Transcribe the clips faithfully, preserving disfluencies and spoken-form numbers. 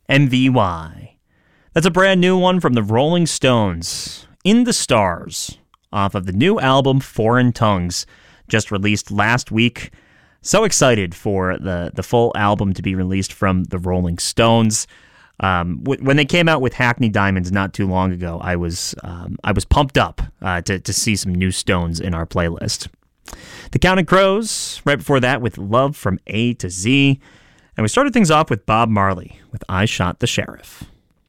M V Y. That's a brand new one from the Rolling Stones, In the Stars, off of the new album Foreign Tongues, just released last week. So excited for the, the full album to be released from the Rolling Stones. Um, w- when they came out with Hackney Diamonds not too long ago, I was um, I was pumped up uh, to, to see some new Stones in our playlist. The Counting Crows, right before that with Love from A to Z. And we started things off with Bob Marley with I Shot the Sheriff.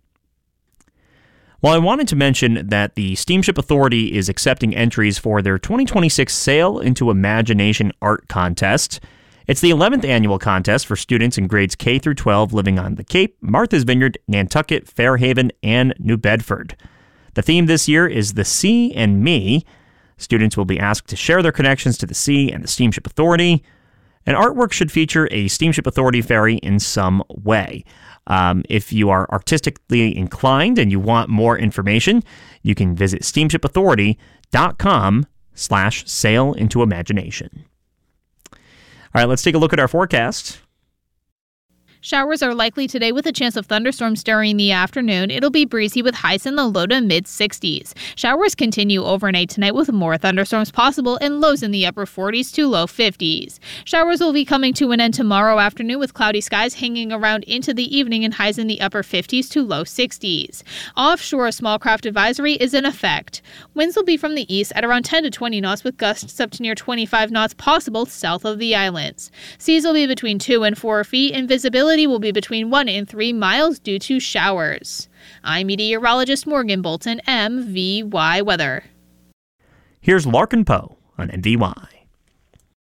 Well, I wanted to mention that the Steamship Authority is accepting entries for their twenty twenty-six Sail into Imagination Art Contest. It's the eleventh annual contest for students in grades K through twelve living on the Cape, Martha's Vineyard, Nantucket, Fairhaven, and New Bedford. The theme this year is The Sea and Me. Students will be asked to share their connections to the sea and the Steamship Authority. And artwork should feature a Steamship Authority ferry in some way. Um, if you are artistically inclined and you want more information, you can visit steamshipauthority.com slash sail into imagination. All right, let's take a look at our forecast. Showers are likely today with a chance of thunderstorms during the afternoon. It'll be breezy with highs in the low to mid sixties. Showers continue overnight tonight with more thunderstorms possible and lows in the upper forties to low fifties. Showers will be coming to an end tomorrow afternoon with cloudy skies hanging around into the evening and highs in the upper fifties to low sixties. Offshore, a small craft advisory is in effect. Winds will be from the east at around ten to twenty knots with gusts up to near twenty-five knots possible south of the islands. Seas will be between two and four feet and visibility will be between one and three miles due to showers. I'm meteorologist Morgan Bolton, M V Y Weather. Here's Larkin Poe on M V Y.